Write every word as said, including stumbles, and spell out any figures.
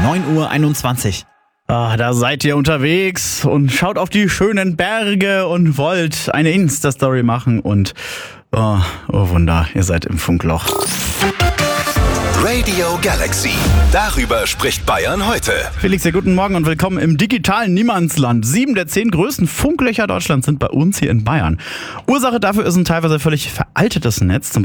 neun Uhr einundzwanzig. Ah, da seid ihr unterwegs und schaut auf die schönen Berge und wollt eine Insta-Story machen und oh, oh Wunder, ihr seid im Funkloch. Radio Galaxy. Darüber spricht Bayern heute. Felix, ja, guten Morgen und willkommen im digitalen Niemandsland. Sieben der zehn größten Funklöcher Deutschlands sind bei uns hier in Bayern. Ursache dafür ist ein teilweise völlig veraltetes Netz. Zum